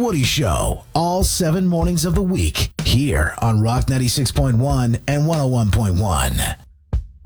Woody Show, all 7 mornings of the week, here on Rock 96.1 and 101.1.